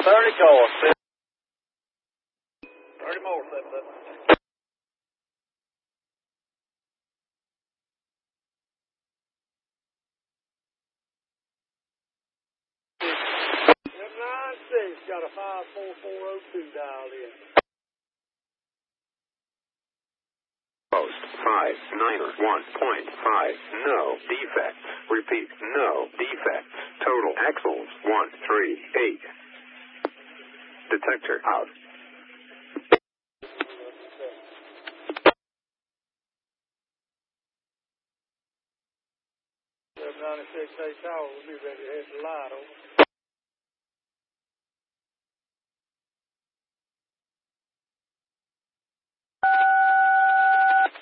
30 cars. 30 more, 7. M96 got a 54402 dialed in. Post 591.5. No defects. Repeat, no defects. Total axles 138. Detector out. 96 A Tower will be ready to hit the light over.